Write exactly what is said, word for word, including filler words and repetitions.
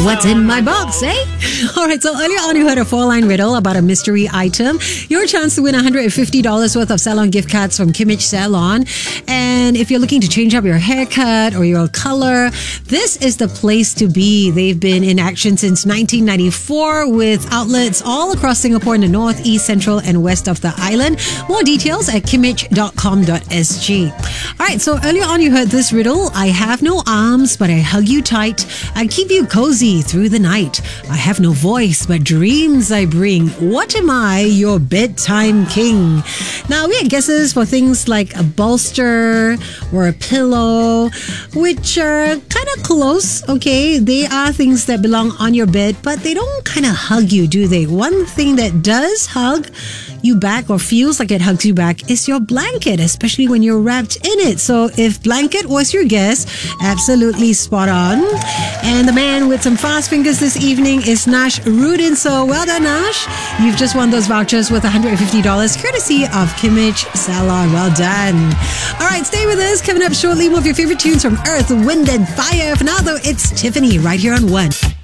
What's in my box, eh? All right, so earlier on you heard a four-line riddle about a mystery item. Your chance to win one hundred fifty dollars worth of salon gift cards from Kimmage Salon. And if you're looking to change up your haircut or your color, this is the place to be. They've been in action since nineteen ninety-four with outlets all across Singapore in the north, east, central, and west of the island. More details at kimmage dot com dot s g. All right, so earlier on you heard this riddle. I have no arms, but I hug you tight. I keep you cozy through the night. I have no voice, but dreams I bring. What am I, your bedtime king? Now, we had guesses for things like a bolster or a pillow, which are kind of close, okay? They are things that belong on your bed, but they don't kind of hug you, do they? One thing that does hug you back or feels like it hugs you back is your blanket, especially when you're wrapped in it. So if blanket was your guess, absolutely spot on. And the man with some fast fingers this evening is Nash Rudin. So well done, Nash. You've just won those vouchers worth one hundred fifty dollars courtesy of Kimmage Salon. Well done. All right, stay with us. Coming up shortly, more of your favorite tunes from Earth, Wind and Fire. For now, though, it's Tiffany right here on One.